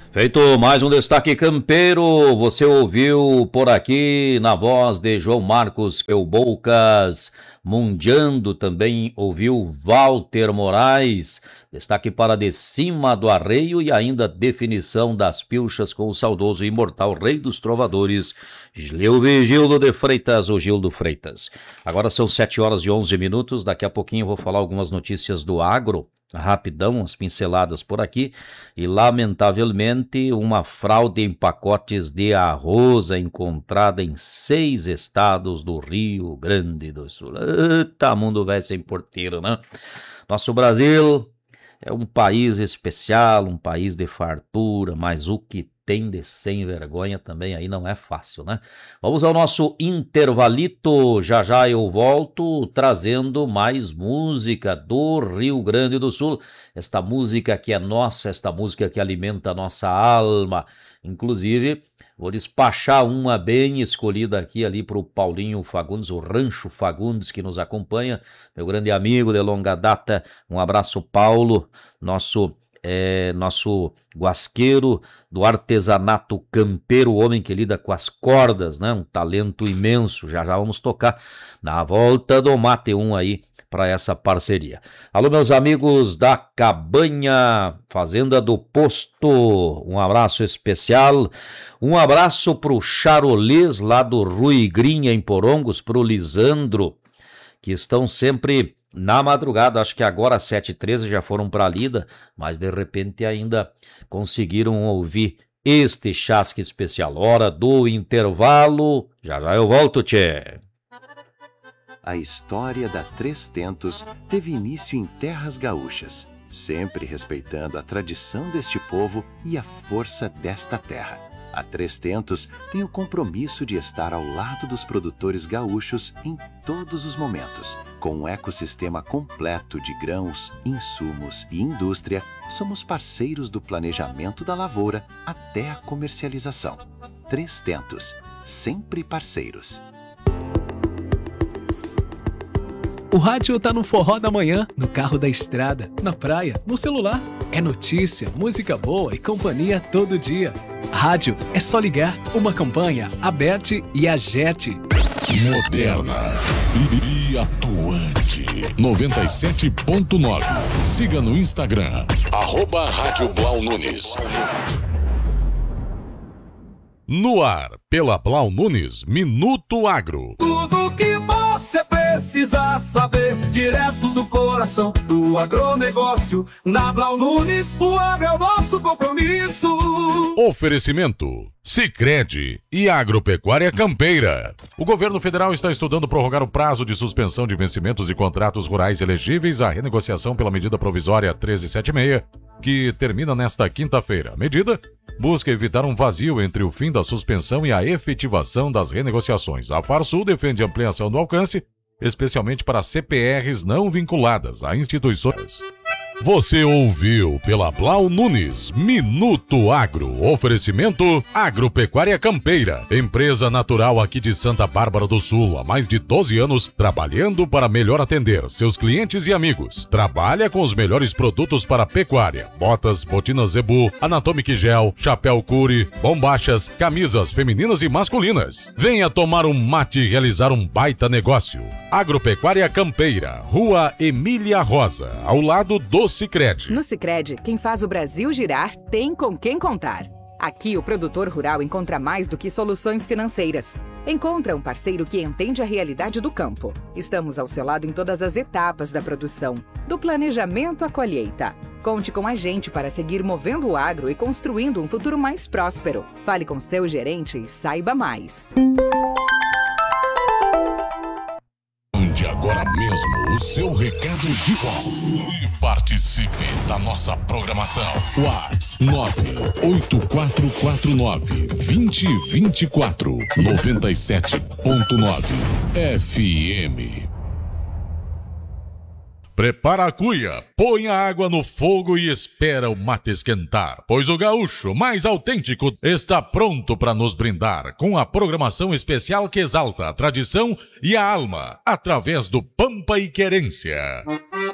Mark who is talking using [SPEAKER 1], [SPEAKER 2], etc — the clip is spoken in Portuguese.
[SPEAKER 1] Feito mais um destaque campeiro, você ouviu por aqui na voz de João Marcos Euboucas, Mundiando, também ouviu Walter Moraes, destaque para De Cima do Arreio e ainda definição das pilchas com o saudoso e imortal Rei dos Trovadores, Gildo de Freitas, o Gildo Freitas. Agora são 7h11, daqui a pouquinho eu vou falar algumas notícias do agro, rapidão, umas pinceladas por aqui, e lamentavelmente uma fraude em pacotes de arroz é encontrada em 6 estados do Rio Grande do Sul. Eita, mundo velho sem porteiro, né? Nosso Brasil é um país especial, um país de fartura, mas o que tem de sem vergonha também aí não é fácil, né? Vamos ao nosso intervalito, já eu volto trazendo mais música do Rio Grande do Sul, esta música que é nossa, esta música que alimenta a nossa alma, inclusive vou despachar uma bem escolhida aqui ali para o Paulinho Fagundes, o Rancho Fagundes que nos acompanha, meu grande amigo de longa data, um abraço Paulo, nosso guasqueiro do artesanato campeiro, o homem que lida com as cordas, né? Um talento imenso, já vamos tocar na volta do mate aí para essa parceria. Alô, meus amigos da Cabanha, Fazenda do Posto, um abraço especial, um abraço pro Charolês lá do Ruigrinha em Porongos, pro Lisandro, que estão sempre na madrugada, acho que agora às 7h13 já foram para a lida, mas de repente ainda conseguiram ouvir este chasque especial. Hora do intervalo, já eu volto, tchê.
[SPEAKER 2] A história da Três Tentos teve início em terras gaúchas, sempre respeitando a tradição deste povo e a força desta terra. A Três Tentos tem o compromisso de estar ao lado dos produtores gaúchos em todos os momentos. Com um ecossistema completo de grãos, insumos e indústria, somos parceiros do planejamento da lavoura até a comercialização. Três Tentos, sempre parceiros.
[SPEAKER 3] O rádio tá no forró da manhã, no carro da estrada, na praia, no celular. É notícia, música boa e companhia todo dia. Rádio é só ligar, uma campanha, Aberte e Agerte.
[SPEAKER 4] Moderna e atuante. 97.9. Siga no Instagram, @Rádio Blau Nunes. No ar, pela Blau Nunes, Minuto Agro.
[SPEAKER 5] Tudo que você precisa saber, direto do coração do agronegócio. Na Blau Nunes, o agro é o nosso compromisso.
[SPEAKER 4] Oferecimento: Sicredi e Agropecuária Campeira. O governo federal está estudando prorrogar o prazo de suspensão de vencimentos de contratos rurais elegíveis à renegociação pela medida provisória 1376, que termina nesta quinta-feira. A medida busca evitar um vazio entre o fim da suspensão e a efetivação das renegociações. A Farsul defende a ampliação do alcance, especialmente para CPRs não vinculadas a instituições. Você ouviu pela Blau Nunes, Minuto Agro. Oferecimento Agropecuária Campeira, empresa natural aqui de Santa Bárbara do Sul, há mais de 12 anos, trabalhando para melhor atender seus clientes e amigos. Trabalha com os melhores produtos para pecuária: botas, botinas Zebu, Anatomic Gel, chapéu Curi, bombachas, camisas femininas e masculinas. Venha tomar um mate e realizar um baita negócio. Agropecuária Campeira, Rua Emília Rosa, ao lado do Sicredi.
[SPEAKER 6] No Sicredi, quem faz o Brasil girar tem com quem contar. Aqui, o produtor rural encontra mais do que soluções financeiras. Encontra um parceiro que entende a realidade do campo. Estamos ao seu lado em todas as etapas da produção, do planejamento à colheita. Conte com a gente para seguir movendo o agro e construindo um futuro mais próspero. Fale com seu gerente e saiba mais.
[SPEAKER 4] Mande agora mesmo o seu recado de voz e participe da nossa programação. WhatsApp 98449-2024 97.9 FM. Prepara a cuia, põe a água no fogo e espera o mate esquentar, pois o gaúcho mais autêntico está pronto para nos brindar com a programação especial que exalta a tradição e a alma através do Pampa e Querência.